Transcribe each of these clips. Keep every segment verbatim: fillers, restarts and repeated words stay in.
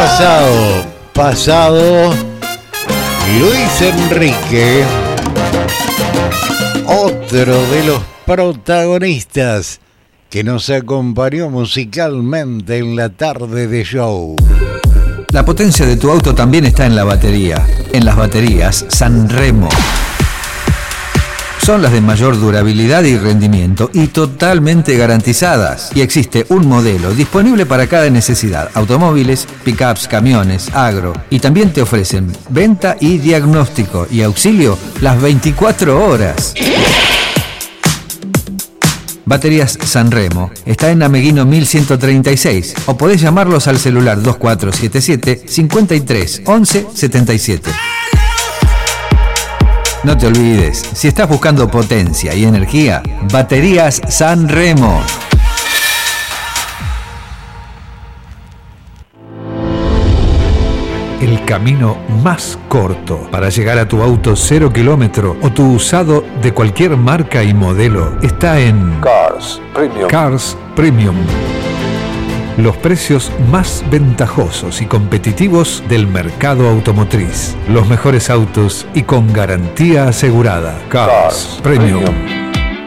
pasado, pasado, Luis Enrique, otro de los protagonistas que nos acompañó musicalmente en la tarde de show. La potencia de tu auto también está en la batería. En las baterías Sanremo. Son las de mayor durabilidad y rendimiento y totalmente garantizadas. Y existe un modelo disponible para cada necesidad. Automóviles, pickups, camiones, agro. Y también te ofrecen venta y diagnóstico y auxilio las veinticuatro horas. Baterías Sanremo. Está en Ameguino mil ciento treinta y seis. O podés llamarlos al celular dos cuatro siete siete, cinco tres, once, setenta y siete. No te olvides, si estás buscando potencia y energía, Baterías Sanremo. El camino más corto para llegar a tu auto cero kilómetro o tu usado de cualquier marca y modelo está en Cars Premium. Cars Premium. Los precios más ventajosos y competitivos del mercado automotriz. Los mejores autos y con garantía asegurada. Cars, Cars Premium. Premium.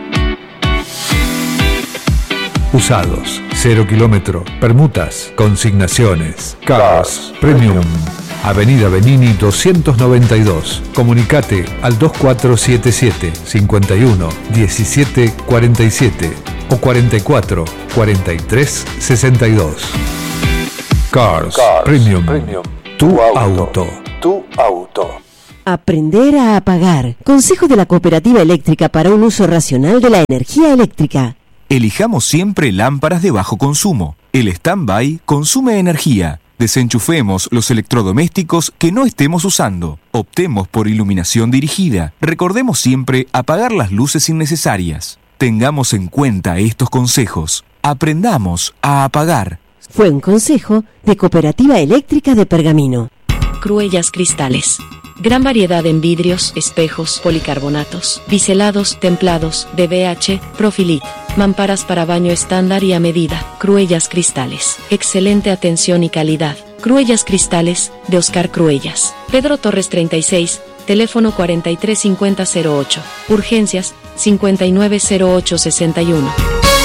Usados, cero kilómetro, permutas, consignaciones. Cars, Cars Premium. Premium. Avenida Benini doscientos noventa y dos. Comunicate al dos cuatro siete siete, cinco uno, diecisiete cuarenta y siete o cuarenta y cuatro, cuarenta y tres, sesenta y dos. Cars, Cars Premium. Premium. Tu, tu auto. auto. Tu auto. Aprender a apagar. Consejo de la Cooperativa Eléctrica para un uso racional de la energía eléctrica. Elijamos siempre lámparas de bajo consumo. El stand-by consume energía. Desenchufemos los electrodomésticos que no estemos usando. Optemos por iluminación dirigida. Recordemos siempre apagar las luces innecesarias. Tengamos en cuenta estos consejos. Aprendamos a apagar. Fue un consejo de Cooperativa Eléctrica de Pergamino. Cruellas Cristales. Gran variedad en vidrios, espejos, policarbonatos, biselados, templados, D B H, Profilit. Mamparas para baño estándar y a medida. Cruellas Cristales. Excelente atención y calidad. Cruellas Cristales, de Oscar Cruellas. Pedro Torres treinta y seis, teléfono cuarenta y tres cincuenta cero ocho. Urgencias, cincuenta y nueve cero ocho sesenta y uno.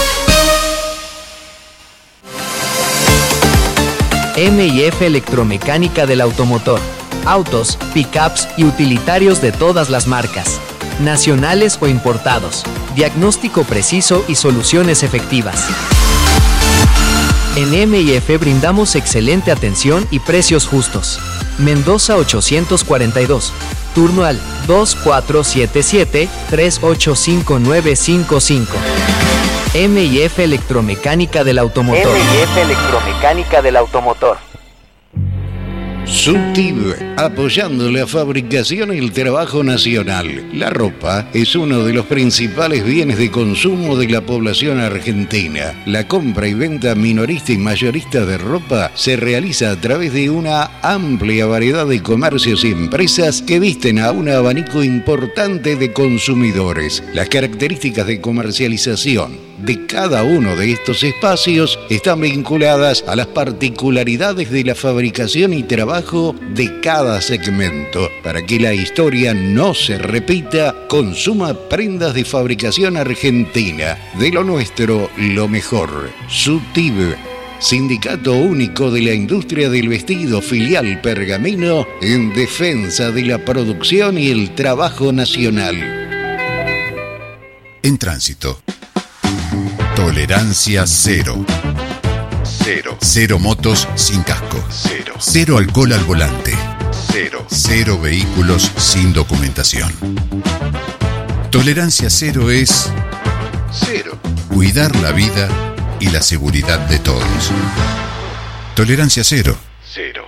M y F Electromecánica del Automotor. Autos, pickups y utilitarios de todas las marcas, nacionales o importados. Diagnóstico preciso y soluciones efectivas. En M y F brindamos excelente atención y precios justos. Mendoza ochocientos cuarenta y dos. Turno al dos cuatro siete siete, tres ocho cinco nueve cinco cinco. M y F Electromecánica del Automotor. M y F Electromecánica del Automotor. Subtib, apoyando la fabricación y el trabajo nacional. La ropa es uno de los principales bienes de consumo de la población argentina. La compra y venta minorista y mayorista de ropa se realiza a través de una amplia variedad de comercios y empresas que visten a un abanico importante de consumidores. Las características de comercialización de cada uno de estos espacios están vinculadas a las particularidades de la fabricación y trabajo de cada segmento. Para que la historia no se repita, consuma prendas de fabricación argentina. De lo nuestro, lo mejor. Subtib, Sindicato Único de la Industria del Vestido, filial Pergamino, en defensa de la producción y el trabajo nacional. En tránsito. Tolerancia cero. Cero. Cero motos sin casco. Cero. Cero alcohol al volante. Cero. Cero vehículos sin documentación. Tolerancia cero es cero. Cuidar la vida y la seguridad de todos. Tolerancia cero. Cero.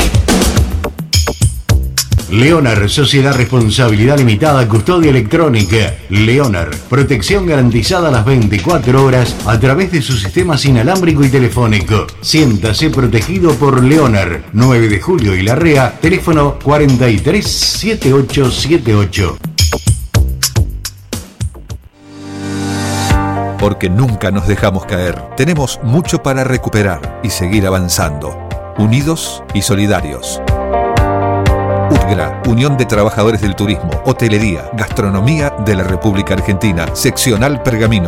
Leonard, Sociedad Responsabilidad Limitada, Custodia Electrónica. Leonard, protección garantizada las veinticuatro horas a través de su sistemas inalámbrico y telefónico. Siéntase protegido por Leonard. nueve de julio y Larrea, teléfono cuarenta y tres setenta y ocho setenta y ocho. Porque nunca nos dejamos caer. Tenemos mucho para recuperar y seguir avanzando. unidos y solidarios. UTGRA, Unión de Trabajadores del Turismo, Hotelería, Gastronomía de la República Argentina, Seccional Pergamino.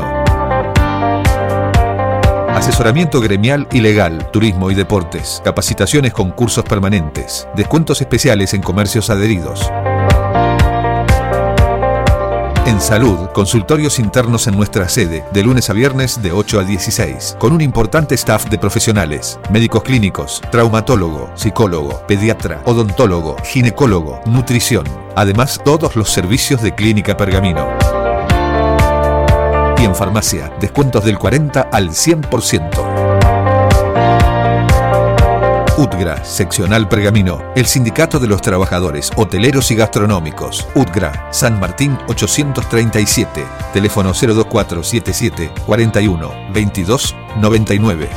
Asesoramiento gremial y legal, turismo y deportes, capacitaciones con cursos permanentes, descuentos especiales en comercios adheridos. En salud, consultorios internos en nuestra sede, de lunes a viernes de ocho a dieciséis, con un importante staff de profesionales, médicos clínicos, traumatólogo, psicólogo, pediatra, odontólogo, ginecólogo, nutrición. Además, todos los servicios de Clínica Pergamino. Y en farmacia, descuentos del cuarenta al cien por ciento. UTGRA, Seccional Pergamino, el Sindicato de los Trabajadores Hoteleros y Gastronómicos. UTGRA, San Martín ochocientos treinta y siete, teléfono cero dos cuatro siete siete cuarenta y uno veintidós noventa y nueve.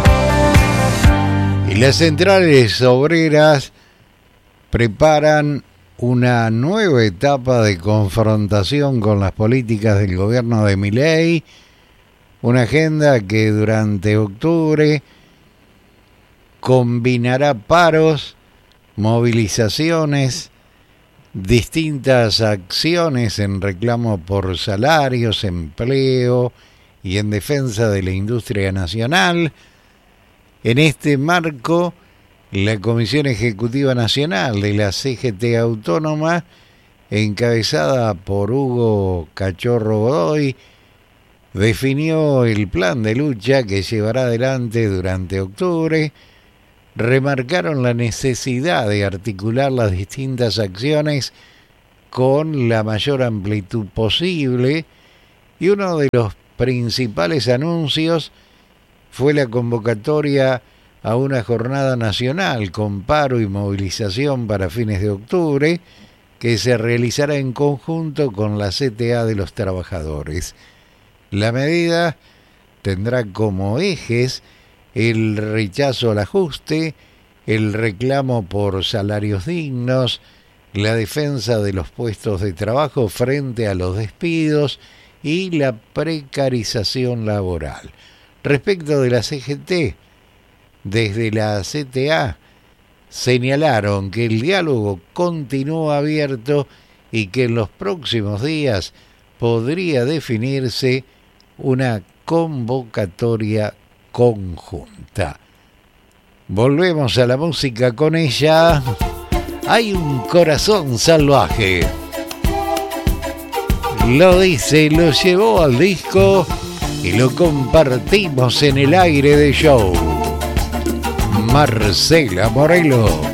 Y las centrales obreras preparan una nueva etapa de confrontación con las políticas del gobierno de Milei, una agenda que durante octubre combinará paros, movilizaciones, distintas acciones en reclamo por salarios, empleo y en defensa de la industria nacional. En este marco, la Comisión Ejecutiva Nacional de la C G T Autónoma, encabezada por Hugo Cachorro Godoy, definió el plan de lucha que llevará adelante durante octubre. Remarcaron la necesidad de articular las distintas acciones con la mayor amplitud posible, y uno de los principales anuncios fue la convocatoria a una jornada nacional con paro y movilización para fines de octubre, que se realizará en conjunto con la C T A de los trabajadores. La medida tendrá como ejes el rechazo al ajuste, el reclamo por salarios dignos, la defensa de los puestos de trabajo frente a los despidos y la precarización laboral. Respecto de la C G T, desde la C T A señalaron que el diálogo continúa abierto y que en los próximos días podría definirse una convocatoria conjunta. Volvemos a la música con ella. Hay un corazón salvaje. Lo dice, lo llevó al disco y lo compartimos en el aire de show. Marcela Morelo.